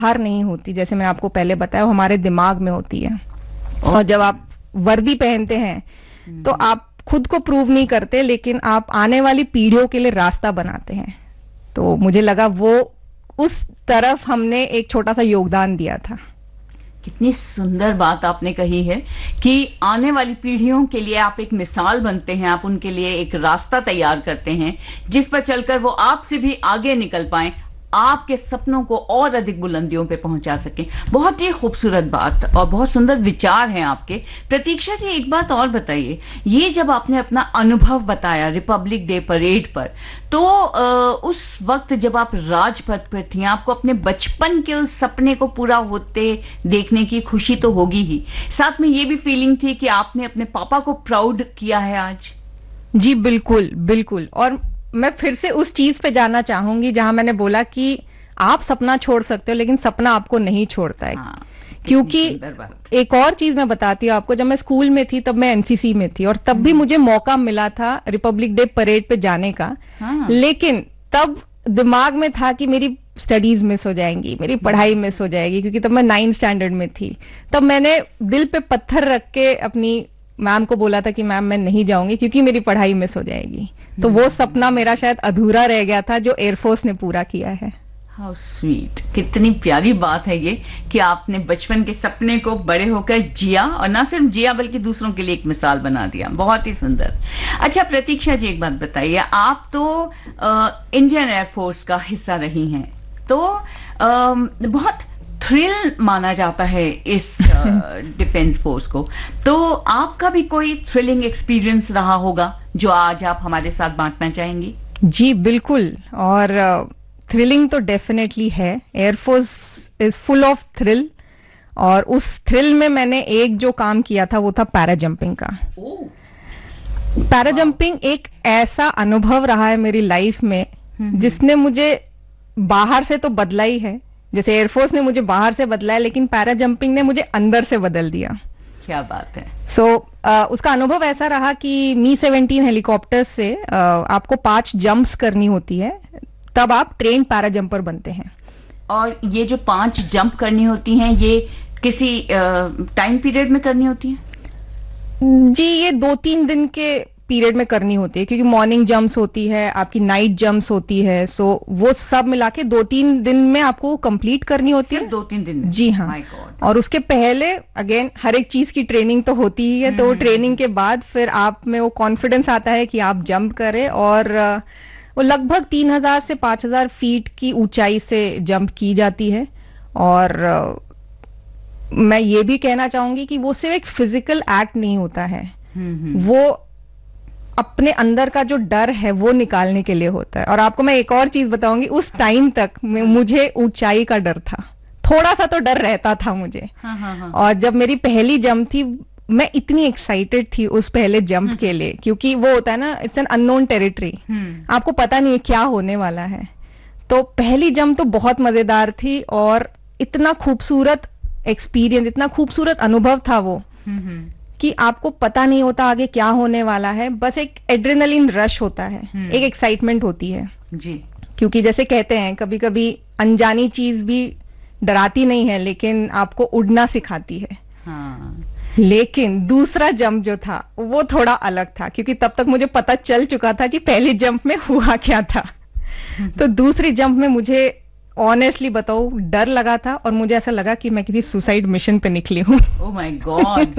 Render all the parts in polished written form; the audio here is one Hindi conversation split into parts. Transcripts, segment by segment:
बाहर नहीं होती, जैसे मैंने आपको पहले बताया, वो हमारे दिमाग में होती है। और जब आप वर्दी पहनते हैं तो आप खुद को प्रूव नहीं करते, लेकिन आप आने वाली पीढ़ियों के लिए रास्ता बनाते हैं। तो मुझे लगा वो उस तरफ हमने एक छोटा सा योगदान दिया था। कितनी सुंदर बात आपने कही है कि आने वाली पीढ़ियों के लिए आप एक मिसाल बनते हैं, आप उनके लिए एक रास्ता तैयार करते हैं जिस पर चलकर वो आपसे भी आगे निकल पाएं, आपके सपनों को और अधिक बुलंदियों पे पहुंचा सकें। बहुत ही खूबसूरत बात और बहुत सुंदर विचार हैं आपके। प्रतीक्षा जी, एक बात और बताइए, ये जब आपने अपना अनुभव बताया रिपब्लिक डे परेड पर, तो उस वक्त जब आप राजपथ पर थी, आपको अपने बचपन के उस सपने को पूरा होते देखने की खुशी तो होगी ही, साथ में ये भी फीलिंग थी कि आपने अपने पापा को प्राउड किया है आज? जी बिल्कुल बिल्कुल। और मैं फिर से उस चीज पे जाना चाहूंगी जहां मैंने बोला कि आप सपना छोड़ सकते हो लेकिन सपना आपको नहीं छोड़ता है। क्योंकि एक और चीज मैं बताती हूँ आपको, जब मैं स्कूल में थी तब मैं एनसीसी में थी और तब भी मुझे मौका मिला था रिपब्लिक डे परेड पे जाने का। लेकिन तब दिमाग में था कि मेरी स्टडीज मिस हो जाएंगी, मेरी पढ़ाई मिस हो जाएगी, क्योंकि तब मैं 9th स्टैंडर्ड में थी। तब मैंने दिल पे पत्थर रख के अपनी मैम को बोला था कि मैम मैं नहीं जाऊंगी क्योंकि मेरी पढ़ाई मिस हो जाएगी। तो वो सपना मेरा शायद अधूरा रह गया था जो एयरफोर्स ने पूरा किया है। हाउ स्वीट, कितनी प्यारी बात है ये कि आपने बचपन के सपने को बड़े होकर जिया, और ना सिर्फ जिया बल्कि दूसरों के लिए एक मिसाल बना दिया। बहुत ही सुंदर। अच्छा प्रतीक्षा जी, एक बात बताइए, आप तो इंडियन एयरफोर्स का हिस्सा रही हैं, तो बहुत थ्रिल माना जाता है इस डिफेंस फोर्स को, तो आपका भी कोई थ्रिलिंग एक्सपीरियंस रहा होगा जो आज आप हमारे साथ बांटना चाहेंगी? जी बिल्कुल, और थ्रिलिंग तो डेफिनेटली है। Air force is full of thrill, और उस थ्रिल में मैंने एक जो काम किया था वो था पैरा जंपिंग का। पैरा जंपिंग एक ऐसा अनुभव रहा है मेरी लाइफ में जिसने मुझे बाहर से तो बदला ही है, जैसे एयरफोर्स ने मुझे बाहर से बदला है, लेकिन पैरा जंपिंग ने मुझे अंदर से बदल दिया। क्या बात है। उसका अनुभव ऐसा रहा कि मी-17 हेलीकॉप्टर से आपको 5 जंप्स करनी होती है, तब आप ट्रेन पैरा जंपर बनते हैं। और ये जो 5 जंप करनी होती हैं, ये किसी टाइम पीरियड में करनी होती है? जी, ये 2-3 दिन के पीरियड में करनी होती है, क्योंकि मॉर्निंग जंप्स होती है, आपकी नाइट जंप्स होती है, सो वो सब मिला के 2-3 दिन में आपको कंप्लीट करनी होती है। 2-3 दिन में? जी हाँ। और उसके पहले अगेन हर एक चीज की ट्रेनिंग तो होती ही है, तो ट्रेनिंग के बाद फिर आप में वो कॉन्फिडेंस आता है कि आप जंप करें, और वो लगभग 3000 से 5000 फीट की ऊंचाई से जंप की जाती है। और मैं ये भी कहना चाहूंगी कि वो सिर्फ एक फिजिकल एक्ट नहीं होता है, वो अपने अंदर का जो डर है वो निकालने के लिए होता है। और आपको मैं एक और चीज बताऊंगी, उस टाइम तक मुझे ऊंचाई का डर था, थोड़ा सा तो डर रहता था मुझे। और जब मेरी पहली जंप थी, मैं इतनी एक्साइटेड थी उस पहले जंप के लिए, क्योंकि वो होता है ना, इट्स एन अननोन टेरिटरी, आपको पता नहीं है क्या होने वाला है। तो पहली जंप तो बहुत मजेदार थी, और इतना खूबसूरत एक्सपीरियंस, इतना खूबसूरत अनुभव था वो कि आपको पता नहीं होता आगे क्या होने वाला है, बस एक एड्रेनलिन रश होता है, एक एक्साइटमेंट होती है जी। क्योंकि जैसे कहते हैं कभी कभी अनजानी चीज भी डराती नहीं है, लेकिन आपको उड़ना सिखाती है। लेकिन दूसरा जंप जो था वो थोड़ा अलग था, क्योंकि तब तक मुझे पता चल चुका था कि पहली जंप में हुआ क्या था। तो दूसरी जंप में मुझे ऑनेस्टली बताऊं डर लगा था, और मुझे ऐसा लगा कि मैं किसी सुसाइड मिशन पे निकली हूं। Oh my God.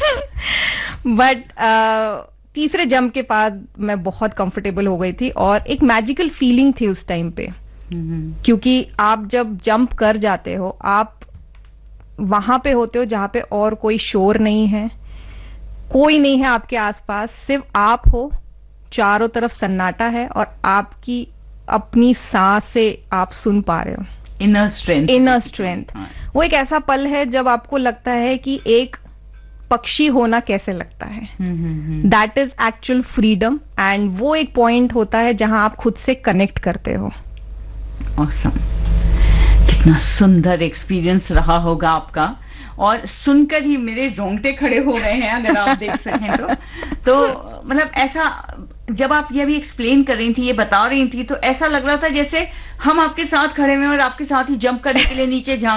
बट तीसरे जंप के बाद मैं बहुत कंफर्टेबल हो गई थी, और एक मैजिकल फीलिंग थी उस टाइम पे, क्योंकि आप जब जंप कर जाते हो, आप वहां पे होते हो जहां पे और कोई शोर नहीं है, कोई नहीं है आपके आसपास, सिर्फ आप हो, चारों तरफ सन्नाटा है, और आपकी अपनी सांस से आप सुन पा रहे हो। Inner strength, inner strength. वो एक ऐसा पल है जब आपको लगता है कि एक पक्षी होना कैसे लगता है, that is actual freedom, and वो एक पॉइंट होता है जहां आप खुद से कनेक्ट करते हो। ऑसम, कितना सुंदर एक्सपीरियंस रहा होगा आपका, और सुनकर ही मेरे रोंगटे खड़े हो गए हैं, अगर आप देख सकें तो मतलब ऐसा जब आप ये भी एक्सप्लेन कर रही थी, ये बता रही थी, तो ऐसा लग रहा था जैसे हम आपके साथ खड़े हुए और आपके साथ ही जंप करने के लिए नीचे झांक